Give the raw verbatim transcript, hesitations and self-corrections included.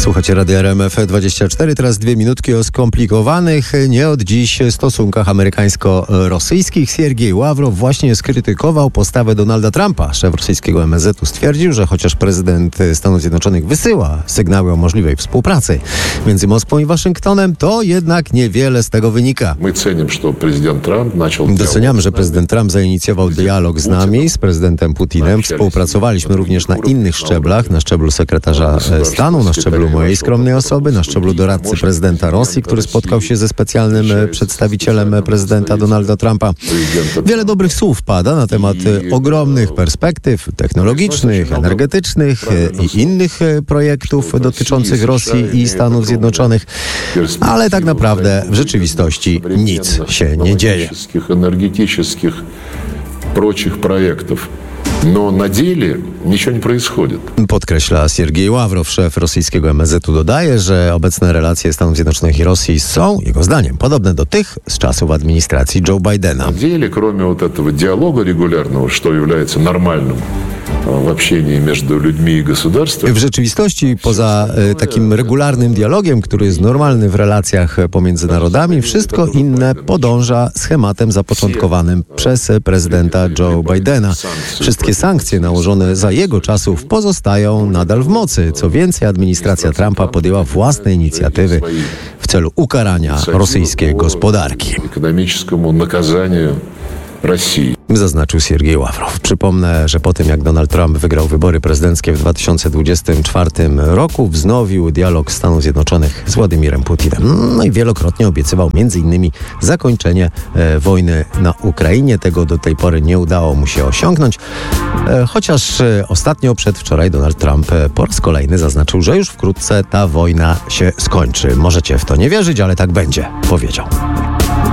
Słuchacie Radia R M F dwadzieścia cztery, teraz dwie minutki o skomplikowanych nie od dziś stosunkach amerykańsko-rosyjskich. Siergiej Ławrow właśnie skrytykował postawę Donalda Trumpa. Szef rosyjskiego M S Z-u stwierdził, że chociaż prezydent Stanów Zjednoczonych wysyła sygnały o możliwej współpracy między Moskwą i Waszyngtonem, to jednak niewiele z tego wynika. My cenimy, że prezydent Trump zaczął Doceniamy, że prezydent Trump zainicjował dialog z nami, z prezydentem Putinem. Współpracowaliśmy również na innych szczeblach, na szczeblu sekretarza stanu, na szczeblu mojej skromnej osoby, na szczeblu doradcy prezydenta Rosji, który spotkał się ze specjalnym przedstawicielem prezydenta Donalda Trumpa. Wiele dobrych słów pada na temat ogromnych perspektyw technologicznych, energetycznych i innych projektów dotyczących Rosji i Stanów Zjednoczonych, ale tak naprawdę w rzeczywistości nic się nie dzieje. Energetycznych, прочих projektów. No na dziele nic nie происходит. Podkreśla Siergiej Ławrow, szef rosyjskiego M S Z-u. Dodaje, że obecne relacje Stanów Zjednoczonych i Rosji są, jego zdaniem, podobne do tych z czasów administracji Joe Bidena. Na dziele, кроме вот этого диалога регулярного, что является нормальным w общении między ludźmi i gospodarstwem. W rzeczywistości, poza e, takim regularnym dialogiem, który jest normalny w relacjach pomiędzy narodami, wszystko inne podąża schematem zapoczątkowanym przez prezydenta Joe Bidena. Wszystkie sankcje nałożone za jego czasów pozostają nadal w mocy. Co więcej, administracja Trumpa podjęła własne inicjatywy w celu ukarania rosyjskiej gospodarki. Ekonomicznemu nakazaniu Rosji. Zaznaczył Siergiej Ławrow. Przypomnę, że po tym jak Donald Trump wygrał wybory prezydenckie w dwa tysiące dwudziestym czwartym roku, wznowił dialog Stanów Zjednoczonych z Władimirem Putinem. No i wielokrotnie obiecywał między innymi zakończenie e, wojny na Ukrainie. Tego do tej pory nie udało mu się osiągnąć. E, chociaż e, ostatnio, przedwczoraj, Donald Trump e, po raz kolejny zaznaczył, że już wkrótce ta wojna się skończy. Możecie w to nie wierzyć, ale tak będzie, powiedział.